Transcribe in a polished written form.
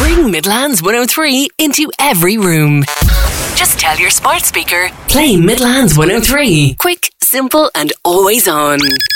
Bring Midlands 103 into every room. Just tell your smart speaker, play Midlands 103. Quick, simple and always on.